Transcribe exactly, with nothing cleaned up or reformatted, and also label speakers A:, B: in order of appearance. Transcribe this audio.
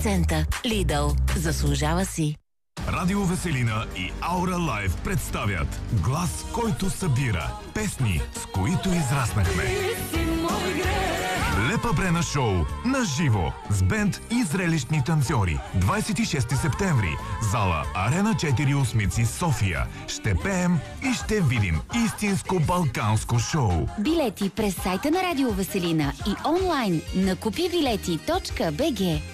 A: цента. Lidl. Заслужава си.
B: Радио Веселина и Аура Лайв представят глас, който събира песни, с които израснахме. Лепа Брена шоу на живо с бенд и зрелищни танцори. двадесет и шести септември. Зала Арена четири Осмици, София. Ще пеем и ще видим истинско балканско шоу.
A: Билети през сайта на Радио Веселина и онлайн на купи билети точка би джи.